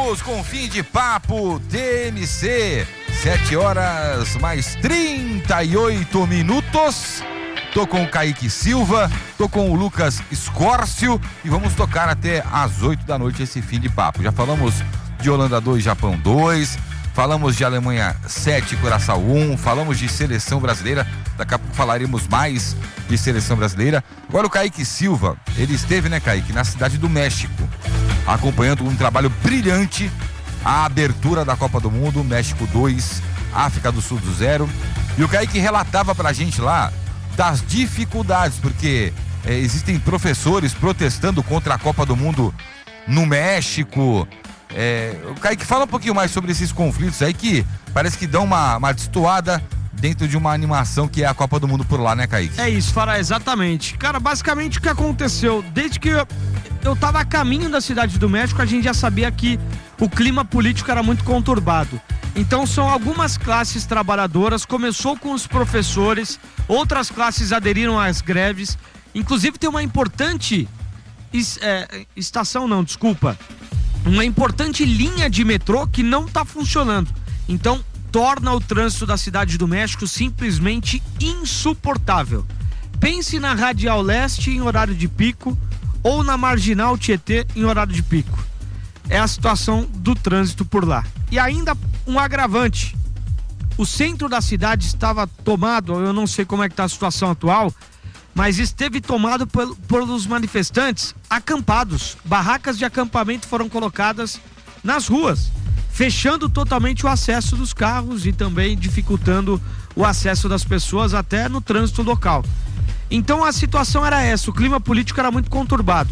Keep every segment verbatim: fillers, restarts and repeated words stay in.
Voltamos com fim de papo D M C, sete horas mais trinta e oito minutos. Tô com o Kaique Silva, tô com o Lucas Escórcio e vamos tocar até às oito da noite esse fim de papo. Já falamos de Holanda dois, Japão dois, falamos de Alemanha sete, Curaçao um, falamos de seleção brasileira, daqui a pouco falaremos mais de seleção brasileira. Agora o Kaique Silva, ele esteve, né, Kaique, na cidade do México, acompanhando um trabalho brilhante a abertura da Copa do Mundo, México dois, África do Sul zero, e o Kaique relatava pra gente lá das dificuldades, porque é, existem professores protestando contra a Copa do Mundo no México. É, o Kaique, fala um pouquinho mais sobre esses conflitos aí que parece que dão uma, uma destoada dentro de uma animação que é a Copa do Mundo por lá, né, Kaique? É isso, Fará, exatamente. Cara, basicamente o que aconteceu, desde que eu, eu tava a caminho da cidade do México, a gente já sabia que o clima político era muito conturbado. Então são algumas classes trabalhadoras, começou com os professores, outras classes aderiram às greves, inclusive tem uma importante es, é, estação, não, desculpa, uma importante linha de metrô que não está funcionando. Então torna o trânsito da cidade do México simplesmente insuportável. Pense na Radial Leste em horário de pico ou na Marginal Tietê em horário de pico. É a situação do trânsito por lá. E ainda um agravante, o centro da cidade estava tomado, eu não sei como é que está a situação atual, mas esteve tomado por, pelos manifestantes acampados. Barracas de acampamento foram colocadas nas ruas, fechando totalmente o acesso dos carros e também dificultando o acesso das pessoas até no trânsito local. Então a situação era essa, o clima político era muito conturbado.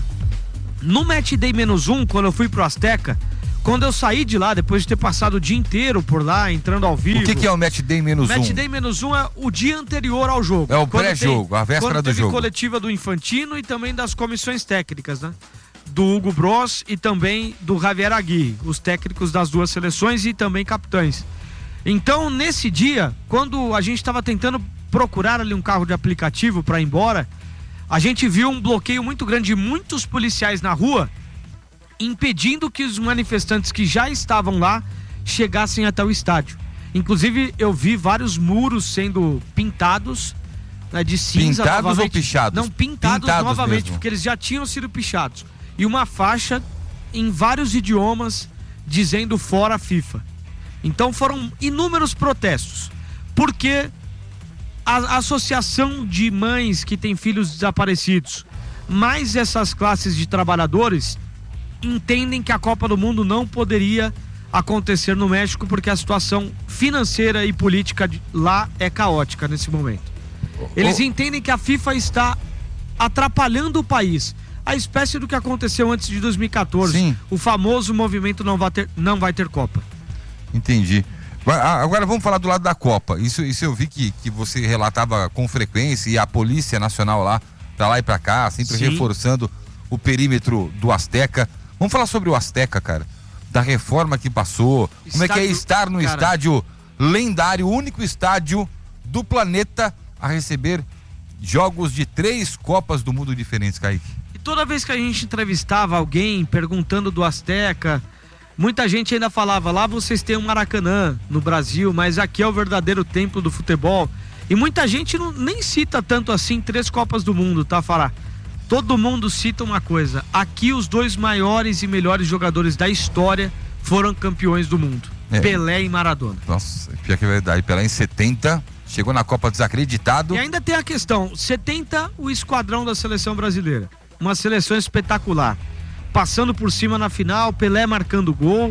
No Match Day menos um, quando eu fui pro Azteca, quando eu saí de lá, depois de ter passado o dia inteiro por lá, entrando ao vivo... O que, que é o Match Day menos um? Match Day menos um é o dia anterior ao jogo. É o pré-jogo, a véspera do jogo. Quando teve coletiva do Infantino e também das comissões técnicas, né? Do Hugo Bros e também do Javier Aguirre, os técnicos das duas seleções e também capitães. Então, nesse dia, quando a gente estava tentando procurar ali um carro de aplicativo para ir embora, a gente viu um bloqueio muito grande de muitos policiais na rua, impedindo que os manifestantes que já estavam lá chegassem até o estádio. Inclusive, eu vi vários muros sendo pintados, né, de cinza. Pintados novamente. ou pichados? Não, pintados, pintados novamente, mesmo. porque eles já tinham sido pichados. E uma faixa em vários idiomas dizendo fora FIFA. Então foram inúmeros protestos. Porque a associação de mães que têm filhos desaparecidos, mais essas classes de trabalhadores, entendem que a Copa do Mundo não poderia acontecer no México porque a situação financeira e política de lá é caótica nesse momento. Eles oh. entendem que a FIFA está atrapalhando o país, a espécie do que aconteceu antes de dois mil e catorze. Sim. O famoso movimento não vai ter, não vai ter Copa. Entendi. Agora vamos falar do lado da Copa. Isso, isso eu vi que, que você relatava com frequência, e a Polícia Nacional lá, pra lá e pra cá, sempre Sim. reforçando o perímetro do Azteca. Vamos falar sobre o Azteca, cara, da reforma que passou, estádio, como é que é estar no cara... estádio lendário, o único estádio do planeta a receber jogos de três Copas do Mundo diferentes, Kaique. E toda vez que a gente entrevistava alguém perguntando do Azteca, muita gente ainda falava, lá vocês têm um Maracanã no Brasil, mas aqui é o verdadeiro templo do futebol. E muita gente não, nem cita tanto assim três Copas do Mundo, tá, Fará? Todo mundo cita uma coisa, aqui os dois maiores e melhores jogadores da história foram campeões do mundo, é. Pelé e Maradona. Nossa, pior que é verdade, Pelé em setenta, chegou na Copa desacreditado. E ainda tem a questão, setenta, o esquadrão da seleção brasileira, uma seleção espetacular, passando por cima na final, Pelé marcando gol,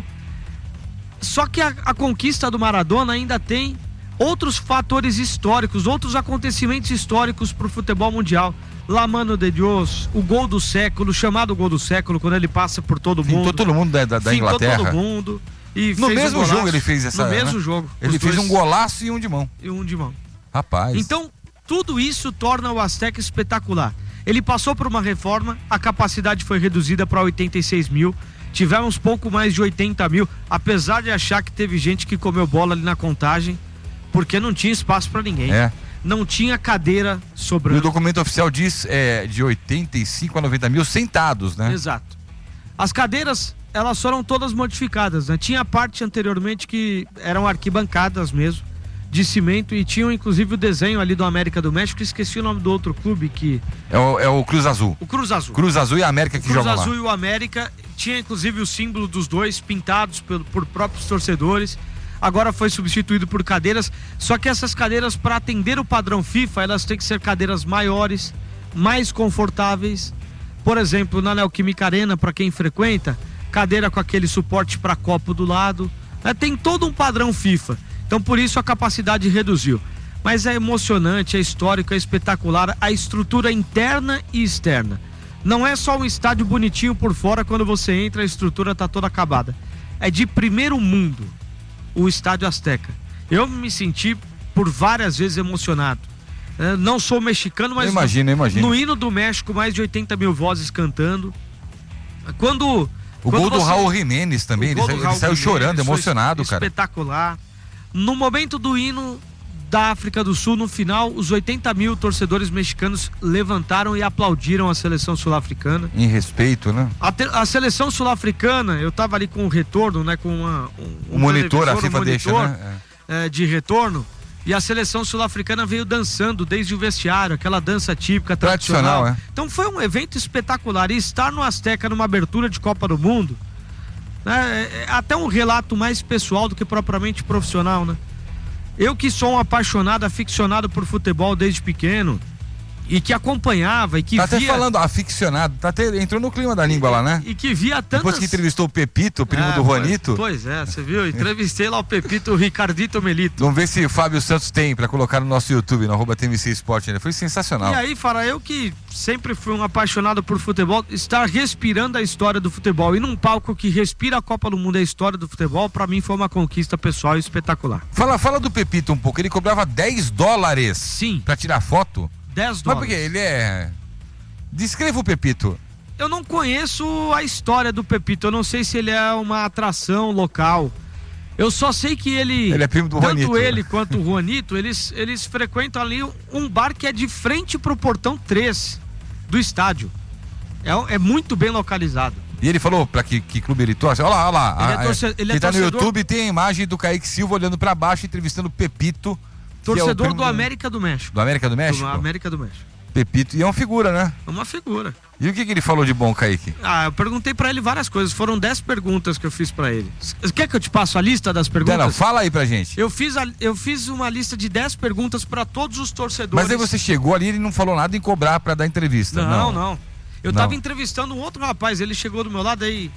só que a, a conquista do Maradona ainda tem outros fatores históricos, outros acontecimentos históricos para o futebol mundial. La Mano de Dios, o gol do século, chamado gol do século, quando ele passa por todo mundo. Fintou todo mundo da, da, da Inglaterra. todo mundo. E no fez mesmo um jogo ele fez essa. No mesmo né? jogo. Ele fez dois... um golaço e um de mão. E um de mão. Rapaz. Então, tudo isso torna o Azteca espetacular. Ele passou por uma reforma, a capacidade foi reduzida para oitenta e seis mil. Tivemos pouco mais de oitenta mil, apesar de achar que teve gente que comeu bola ali na contagem, porque não tinha espaço para ninguém. É. Não tinha cadeira sobrando. E o documento oficial diz é, de oitenta e cinco a noventa mil sentados, né? Exato. As cadeiras elas foram todas modificadas, né? Tinha a parte anteriormente que eram arquibancadas mesmo, de cimento, e tinham inclusive o desenho ali do América do México, esqueci o nome do outro clube que... É o, é o Cruz Azul. O Cruz Azul. Cruz Azul e a América que jogam lá. Cruz Azul e o América, tinha inclusive o símbolo dos dois pintados por, por próprios torcedores. Agora foi substituído por cadeiras, só que essas cadeiras, para atender o padrão FIFA, elas têm que ser cadeiras maiores, mais confortáveis. Por exemplo, na Neoquímica Arena, para quem frequenta, cadeira com aquele suporte para copo do lado, né? Tem todo um padrão FIFA. Então por isso a capacidade reduziu. Mas é emocionante, é histórico, é espetacular a estrutura interna e externa. Não é só um estádio bonitinho por fora, quando você entra a estrutura está toda acabada. É de primeiro mundo o Estádio Azteca. Eu me senti por várias vezes emocionado. É, não sou mexicano, mas eu imagino, eu imagino. No hino do México, mais de oitenta mil vozes cantando. Quando... O quando gol do você... Raul Jimenez também, ele, ele saiu Jimenez, chorando, emocionado, cara. Espetacular. No momento do hino da África do Sul, no final, os oitenta mil torcedores mexicanos levantaram e aplaudiram a seleção sul-africana. Em respeito, né? A, te, a seleção sul-africana, eu tava ali com o retorno, né? Com uma, um, um, um monitor, a FIFA um deixa, né? É. É, de retorno. E a seleção sul-africana veio dançando desde o vestiário, aquela dança típica, tradicional. tradicional é. Então foi um evento espetacular. E estar no Azteca numa abertura de Copa do Mundo, né, é até um relato mais pessoal do que propriamente profissional, né? Eu que sou um apaixonado, aficionado por futebol desde pequeno, e que acompanhava e que tá via... Tá até falando, aficionado, tá até, entrou no clima da língua e, lá, né? E que via tantas... Depois que entrevistou o Pepito, primo é, do Juanito. Pois, pois é, você viu? Entrevistei lá o Pepito, o Ricardito Melito. Vamos ver se o Fábio Santos tem pra colocar no nosso YouTube, no arroba T M C Esporte, né? Foi sensacional. E aí, Fara, eu que sempre fui um apaixonado por futebol, estar respirando a história do futebol e num palco que respira a Copa do Mundo e a história do futebol, pra mim foi uma conquista pessoal espetacular. Fala, fala do Pepito um pouco, ele cobrava dez dólares. Sim. Pra tirar foto. dez dólares. Mas por quê? Ele é... Descreva o Pepito. Eu não conheço a história do Pepito, eu não sei se ele é uma atração local. Eu só sei que ele... Ele é primo do tanto Juanito. Tanto ele quanto o Juanito, eles, eles frequentam ali um bar que é de frente pro portão três do estádio. É, é muito bem localizado. E ele falou pra que, que clube ele torce? Olha lá, olha lá. Ele é torce, ele Quem é tá torcedor... no YouTube tem a imagem do Kaique Silva olhando pra baixo, entrevistando o Pepito. Torcedor é do América do México. Do América do México? Do América do México. Pepito, e é uma figura, né? É uma figura. E o que, que ele falou de bom, Kaique? Ah, eu perguntei pra ele várias coisas, foram dez perguntas que eu fiz pra ele. Quer que eu te passe a lista das perguntas? Não, não, fala aí pra gente. Eu fiz, a, eu fiz uma lista de dez perguntas pra todos os torcedores. Mas aí você chegou ali e ele não falou nada em cobrar pra dar entrevista. Não, não. não. Eu não. tava entrevistando um outro rapaz, ele chegou do meu lado aí,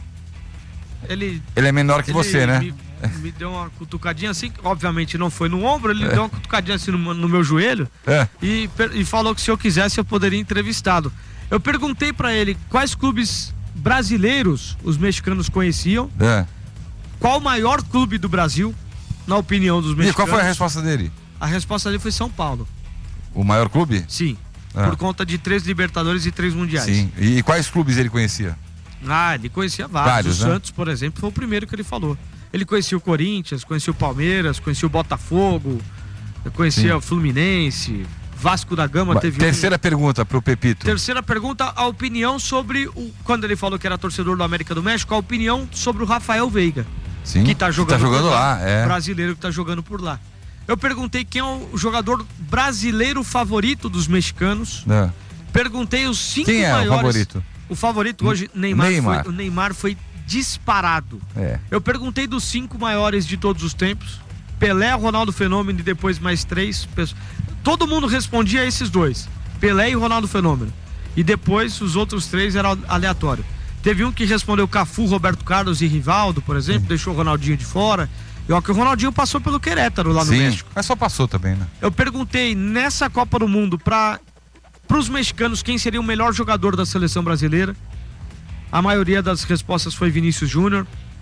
ele... Ele é menor que você, né? Me, me deu uma cutucadinha assim, obviamente não foi no ombro, ele é. deu uma cutucadinha assim no, no meu joelho é. e, e falou que se eu quisesse eu poderia entrevistá-lo. Eu perguntei pra ele quais clubes brasileiros os mexicanos conheciam, é. qual o maior clube do Brasil, na opinião dos mexicanos. E qual foi a resposta dele? A resposta dele foi São Paulo. O maior clube? Sim, é. por conta de três Libertadores e três Mundiais. Sim, e quais clubes ele conhecia? Ah, ele conhecia vários, vários o né? Santos, por exemplo, foi o primeiro que ele falou. Ele conhecia o Corinthians, conhecia o Palmeiras, conhecia o Botafogo, conhecia Sim. o Fluminense, Vasco da Gama. Ba teve Terceira um... pergunta pro Pepito. Terceira pergunta, a opinião sobre, o... quando ele falou que era torcedor do América do México, a opinião sobre o Rafael Veiga. Sim, que tá jogando, que tá jogando lá, lá é. brasileiro que tá jogando por lá. Eu perguntei quem é o jogador brasileiro favorito dos mexicanos. É. Perguntei os cinco quem é maiores... o favorito? O favorito hoje, Neymar, Neymar. Foi, o Neymar foi disparado. É. Eu perguntei dos cinco maiores de todos os tempos, Pelé, Ronaldo Fenômeno e depois mais três pessoas. Todo mundo respondia a esses dois, Pelé e Ronaldo Fenômeno. E depois os outros três eram aleatório. Teve um que respondeu Cafu, Roberto Carlos e Rivaldo, por exemplo, hum. deixou o Ronaldinho de fora. E ó, que o Ronaldinho passou pelo Querétaro lá no Sim, México. mas só passou também, né? Eu perguntei nessa Copa do Mundo para os mexicanos quem seria o melhor jogador da seleção brasileira. A maioria das respostas foi Vinícius Júnior.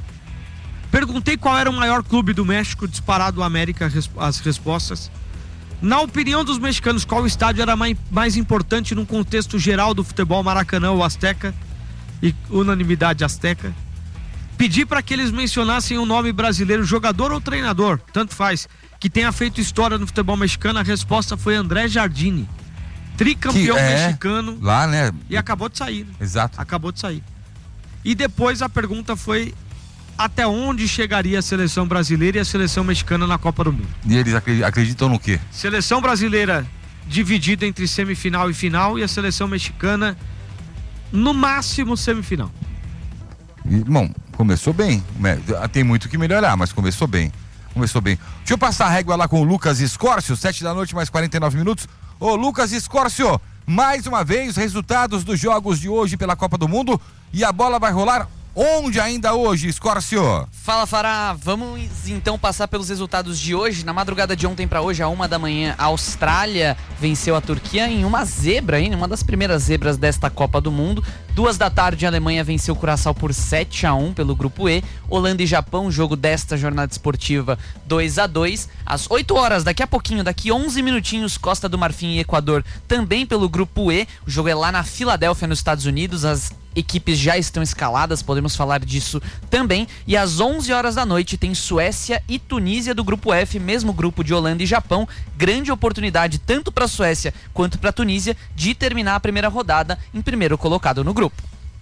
Perguntei qual era o maior clube do México, disparado América, as respostas. Na opinião dos mexicanos, qual estádio era mais, mais importante num contexto geral do futebol, Maracanã ou Azteca? E unanimidade Azteca. Pedi para que eles mencionassem um nome brasileiro, jogador ou treinador, tanto faz, que tenha feito história no futebol mexicano. A resposta foi André Jardine, tricampeão que é, mexicano. Lá, né? E acabou de sair. Né? Exato. Acabou de sair. E depois a pergunta foi até onde chegaria a seleção brasileira e a seleção mexicana na Copa do Mundo. E eles acreditam no quê? Seleção brasileira dividida entre semifinal e final, e a seleção mexicana no máximo semifinal. E, bom, começou bem. Tem muito que melhorar, mas começou bem. Começou bem. Deixa eu passar a régua lá com o Lucas Escórcio, sete da noite, mais quarenta e nove minutos. Ô, Lucas Escórcio, mais uma vez, resultados dos jogos de hoje pela Copa do Mundo, e a bola vai rolar onde ainda hoje, Escórcio? Fala, Fará, vamos então passar pelos resultados de hoje. Na madrugada de ontem para hoje, à uma da manhã, a Austrália venceu a Turquia em uma zebra, hein? Uma das primeiras zebras desta Copa do Mundo. Duas da tarde, a Alemanha venceu o Curaçao por sete a um pelo Grupo E. Holanda e Japão, jogo desta jornada esportiva, dois a dois. Às oito horas, daqui a pouquinho, daqui onze minutinhos, Costa do Marfim e Equador, também pelo Grupo E. O jogo é lá na Filadélfia, nos Estados Unidos. As equipes já estão escaladas, podemos falar disso também. E às onze horas da noite tem Suécia e Tunísia do Grupo F, mesmo grupo de Holanda e Japão. Grande oportunidade tanto para a Suécia quanto para a Tunísia de terminar a primeira rodada em primeiro colocado no grupo.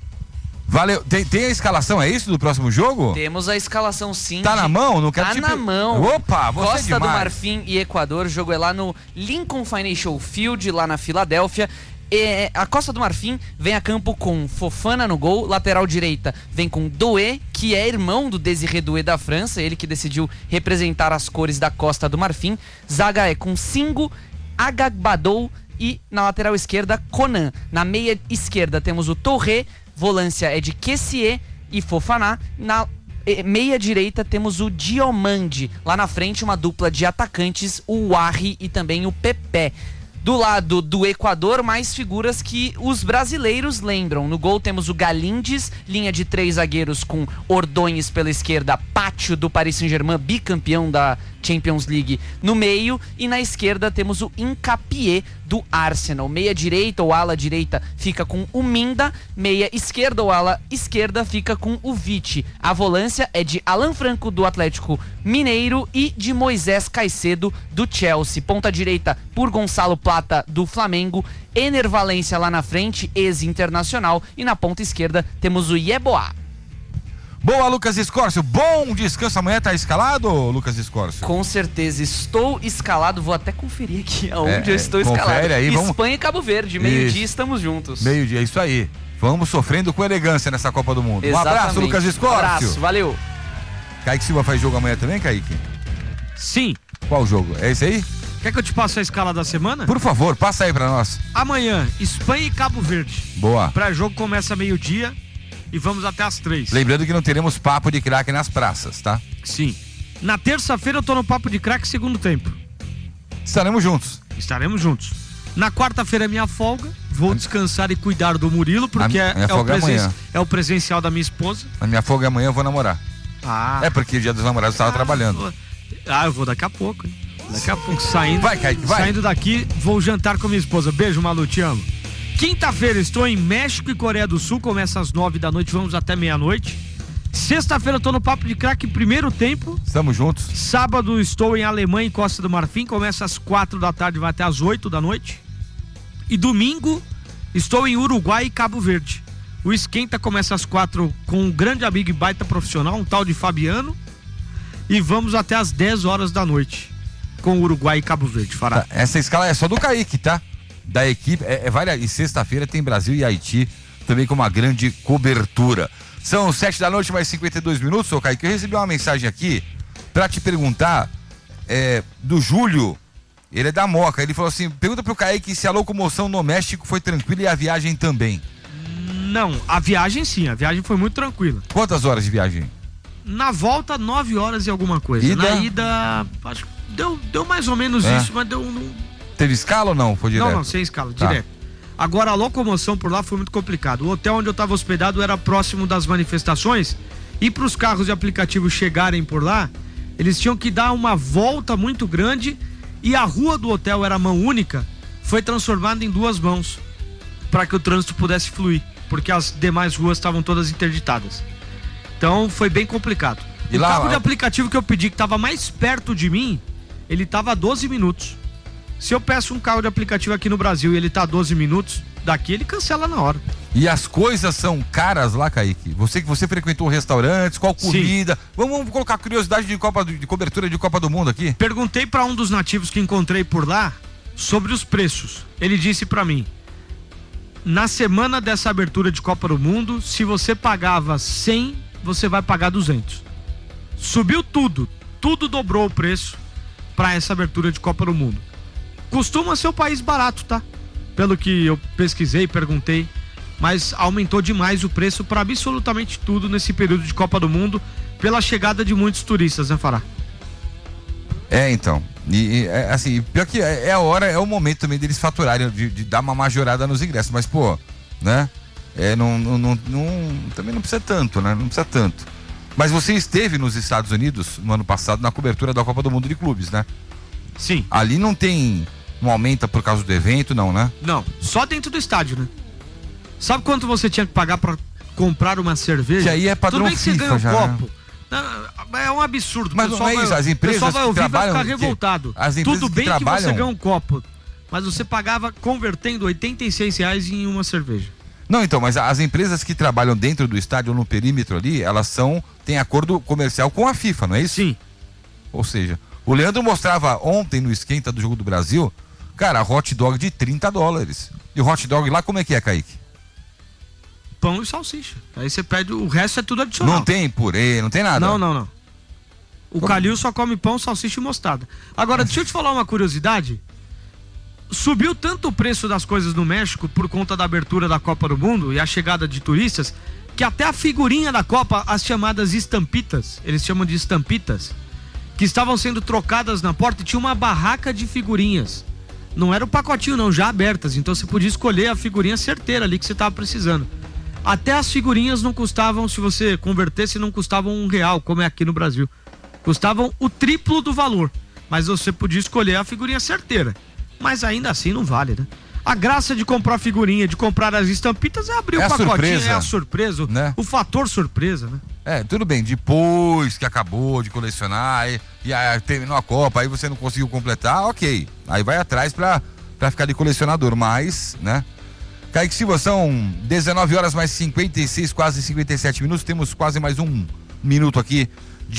Valeu. Tem, tem a escalação, é isso, do próximo jogo? Temos a escalação, sim. Tá de... na mão? Não quero Tá te... na mão. Opa, você Costa é demais. do Marfim e Equador. O jogo é lá no Lincoln Financial Field, lá na Filadélfia. E a Costa do Marfim vem a campo com Fofana no gol, lateral direita vem com Doué, que é irmão do Désiré Doué da França, ele que decidiu representar as cores da Costa do Marfim. Zaga é com Singo, Agagbadou e na lateral esquerda Conan. Na meia esquerda temos o Torré, volância é de Kessié e Fofana. Na meia direita temos o Diomande. Lá na frente uma dupla de atacantes, o Warri e também o Pepe. Do lado do Equador, mais figuras que os brasileiros lembram. No gol temos o Galindes, linha de três zagueiros com Ordóñez pela esquerda, Pátio do Paris Saint-Germain, bicampeão da Champions League, no meio, e na esquerda temos o Hincapié do Arsenal. Meia direita ou ala direita fica com o Minda, meia esquerda ou ala esquerda fica com o Vitti. A volância é de Alan Franco do Atlético Mineiro e de Moisés Caicedo do Chelsea. Ponta direita por Gonçalo Plata do Flamengo, Ener Valencia lá na frente, ex-internacional, e na ponta esquerda temos o Yeboah. Boa, Lucas Escórcio. Bom descanso. Amanhã tá escalado, Lucas Escórcio? Com certeza, estou escalado. Vou até conferir aqui aonde é, eu estou escalado. Aí, vamos... Espanha e Cabo Verde, meio-dia estamos juntos. Meio-dia, isso aí. Vamos sofrendo com elegância nessa Copa do Mundo. Exatamente. Um abraço, Lucas Escórcio. Um abraço, valeu. Kaique Silva faz jogo amanhã também, Kaique? Sim. Qual jogo? É esse aí? Quer que eu te passe a escala da semana? Por favor, passa aí pra nós. Amanhã, Espanha e Cabo Verde. Boa. Pré-jogo começa meio-dia e vamos até às três. Lembrando que não teremos papo de craque nas praças, tá? Sim. Na terça-feira eu tô no papo de craque segundo tempo. Estaremos juntos. Estaremos juntos. Na quarta-feira é minha folga. Vou descansar e cuidar do Murilo, porque a, é, é, o presen- é o presencial da minha esposa. A minha folga amanhã eu vou namorar. Ah. É porque o dia dos namorados eu estava ah, trabalhando. Vou... Ah, eu vou daqui a pouco, hein? Daqui a pouco, saindo. Vai, Kaique, vai. Saindo daqui, vou jantar com minha esposa. Beijo, Malu, te amo. Quinta-feira estou em México e Coreia do Sul, começa às nove da noite, vamos até meia-noite. Sexta-feira estou no Papo de Craque, primeiro tempo. Estamos juntos. Sábado estou em Alemanha e Costa do Marfim, começa às quatro da tarde, vai até às oito da noite. E domingo estou em Uruguai e Cabo Verde. O esquenta começa às quatro com um grande amigo e baita profissional, um tal de Fabiano. E vamos até às dez horas da noite com Uruguai e Cabo Verde, Fará. Tá, essa escala é só do Kaique, tá? Da equipe, é, é várias, e sexta-feira tem Brasil e Haiti também com uma grande cobertura. São sete da noite, mais cinquenta e dois minutos, ô Kaique. Eu recebi uma mensagem aqui pra te perguntar é, do Júlio, ele é da Moca, ele falou assim, pergunta pro Kaique se a locomoção no México foi tranquila e a viagem também. Não, a viagem sim, a viagem foi muito tranquila. Quantas horas de viagem? Na volta, nove horas e alguma coisa. Ida? Na ida, acho que deu, deu mais ou menos é. isso, mas deu... Não... Teve escala ou não? Foi direto? Não, não, sem escala, tá. direto. Agora, a locomoção por lá foi muito complicado. O hotel onde eu estava hospedado era próximo das manifestações e para os carros de aplicativo chegarem por lá, eles tinham que dar uma volta muito grande e a rua do hotel era mão única, foi transformada em duas mãos para que o trânsito pudesse fluir, porque as demais ruas estavam todas interditadas. Então, foi bem complicado. E o lá, carro de aplicativo que eu pedi, que estava mais perto de mim, ele estava a doze minutos. Se eu peço um carro de aplicativo aqui no Brasil e ele tá a doze minutos, daqui ele cancela na hora. E as coisas são caras lá, Kaique? Você que você frequentou restaurantes, qual comida? Vamos, vamos colocar curiosidade de, Copa, de cobertura de Copa do Mundo aqui? Perguntei para um dos nativos que encontrei por lá sobre os preços. Ele disse para mim: na semana dessa abertura de Copa do Mundo, se você pagava cem, você vai pagar duzentos. Subiu tudo, tudo dobrou o preço para essa abertura de Copa do Mundo. Costuma ser um país barato, tá? Pelo que eu pesquisei, perguntei, mas aumentou demais o preço para absolutamente tudo nesse período de Copa do Mundo, pela chegada de muitos turistas, né, Fará? É, então, e, e é, assim, pior que é, é a hora, é o momento também deles faturarem, de, de dar uma majorada nos ingressos, mas pô, né, é, não, não, não, não, também não precisa tanto, né, não precisa tanto. Mas você esteve nos Estados Unidos no ano passado na cobertura da Copa do Mundo de clubes, né? Sim. Ali não tem, não aumenta por causa do evento, não, né? Não, só dentro do estádio, né? Sabe quanto você tinha que pagar pra comprar uma cerveja? Que aí é padrão Tudo bem que FIFA você ganha um já, copo. Não, é um absurdo. Mas não é isso, as empresas o pessoal vai que ouvir e vai trabalham- ficar revoltado. as empresas Tudo que bem que, trabalham- você ganha um copo, mas você pagava convertendo oitenta e seis reais em uma cerveja. Não, então, mas as empresas que trabalham dentro do estádio ou no perímetro ali, elas são, têm acordo comercial com a FIFA, não é isso? Sim. Ou seja, o Leandro mostrava ontem no esquenta do Jogo do Brasil, cara, hot dog de trinta dólares. E o hot dog lá como é que é, Kaique? Pão e salsicha. Aí você pede, o resto é tudo adicional. Não tem purê, não tem nada? Não, não, não. O Como? Calil só come pão, salsicha e mostarda. Agora, deixa eu te falar uma curiosidade. Subiu tanto o preço das coisas no México por conta da abertura da Copa do Mundo e a chegada de turistas, que até a figurinha da Copa, as chamadas estampitas, eles chamam de estampitas, que estavam sendo trocadas na porta, e tinha uma barraca de figurinhas. Não era o pacotinho não, já abertas, então você podia escolher a figurinha certeira ali que você estava precisando. Até as figurinhas não custavam, se você convertesse, não custavam um real, como é aqui no Brasil. Custavam o triplo do valor, mas você podia escolher a figurinha certeira. Mas ainda assim não vale, né? A graça de comprar figurinha, de comprar as estampitas é abrir É o a pacotinho, surpresa, é a surpresa, né? O fator surpresa, né? É, tudo bem, depois que acabou de colecionar e, e aí terminou a Copa, aí você não conseguiu completar, ok. Aí vai atrás pra, pra ficar de colecionador, mas, né? Kaique Silva, são dezenove horas mais cinquenta e seis, quase cinquenta e sete minutos, temos quase mais um minuto aqui